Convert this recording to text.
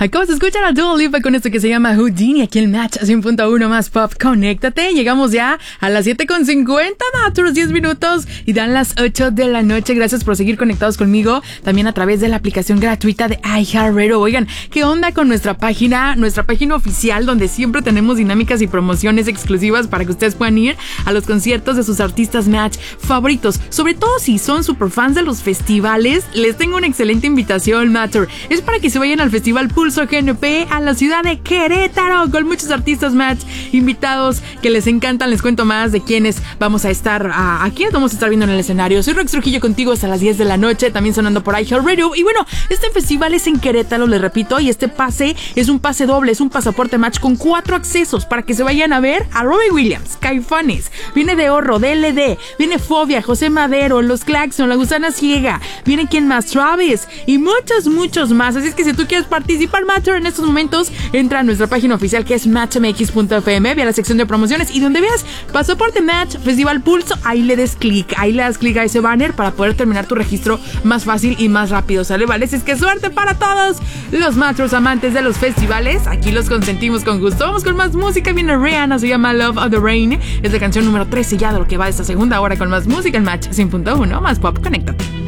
Acabas de escuchar a Dua Lipa con esto que se llama Houdini, aquí el Match 100.1 más pop. Conéctate, llegamos ya a las 7:50, otros 10 minutos y dan las 8 de la noche. Gracias por seguir conectados conmigo, también a través de la aplicación gratuita de iHeartRadio. Oigan, ¿qué onda con nuestra página oficial, donde siempre tenemos dinámicas y promociones exclusivas para que ustedes puedan ir a los conciertos de sus artistas Match favoritos? Sobre todo si son super fans de los festivales, les tengo una excelente invitación, Matter. Es para que se vayan al Festival Pulso GNP a la ciudad de Querétaro, con muchos artistas Match invitados que les encantan. Les cuento más de quiénes vamos a estar aquí, vamos a estar viendo en el escenario. Soy Rox Trujillo contigo hasta las 10 de la noche, también sonando por iHeartRadio. Y bueno, este festival es en Querétaro, les repito, y este pase es un pase doble, es un pasaporte Match con 4 accesos para que se vayan a ver a Robbie Williams, Caifanes, viene de Horro, DLD, viene Fobia, José Madero, Los Claxon, La Gusana Ciega, viene quién más, Travis y muchos más. Así es que si tú quieres participar, Matter, en estos momentos entra a nuestra página oficial que es matchmx.fm, ve a la sección de promociones y donde veas Pasaporte Match Festival Pulso, ahí le das clic a ese banner para poder terminar tu registro más fácil y más rápido, ¿sale? Vale, así es que suerte para todos los Matros amantes de los festivales, aquí los consentimos con gusto. Vamos con más música, viene Rihanna, se llama Love of the Rain, es la canción número 13 ya de lo que va de esta segunda hora con más música en Match 100.1 más pop. Conéctate.